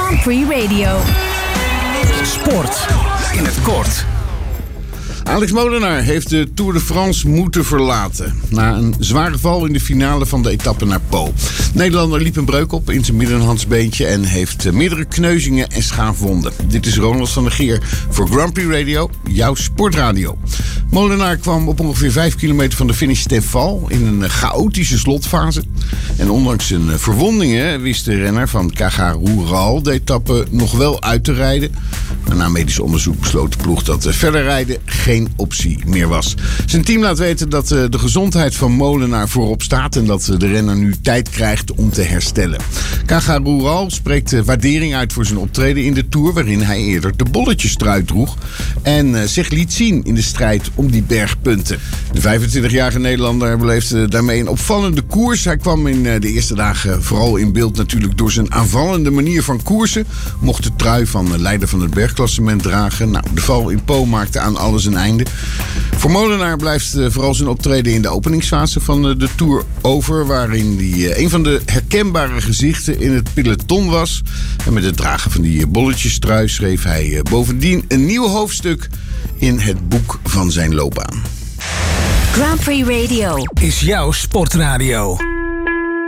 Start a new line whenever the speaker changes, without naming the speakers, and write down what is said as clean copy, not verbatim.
Grand Prix Radio.
Sport in het kort.
Alex Molenaar heeft de Tour de France moeten verlaten. Na een zware val in de finale van de etappe naar Po. Nederlander liep een breuk op in zijn middenhandsbeentje en heeft meerdere kneuzingen en schaafwonden. Dit is Ronald van der Geer voor Grand Prix Radio, jouw sportradio. Molenaar kwam op ongeveer 5 kilometer van de finish ten val in een chaotische slotfase. En ondanks zijn verwondingen wist de renner van KG Roural de etappe nog wel uit te rijden. Maar na medisch onderzoek besloot de ploeg dat verder rijden geen optie meer was. Zijn team laat weten dat de gezondheid van Molenaar voorop staat en dat de renner nu tijd krijgt om te herstellen. KG Roural spreekt waardering uit voor zijn optreden in de Tour, waarin hij eerder de bolletjestrui droeg en zich liet zien in de strijd om die bergpunten. De 25-jarige Nederlander beleefde daarmee een opvallende koers. Hij kwam in de eerste dagen vooral in beeld natuurlijk door zijn aanvallende manier van koersen. Mocht de trui van leider van het bergklassement dragen. Nou, de val in Po maakte aan alles een einde. Voor Molenaar blijft vooral zijn optreden in de openingsfase van de Tour over, waarin hij een van de herkenbare gezichten in het peloton was. En met het dragen van die bolletjestrui schreef hij bovendien een nieuw hoofdstuk in het boek van zijn loopbaan.
Grand Prix Radio
Is jouw sportradio.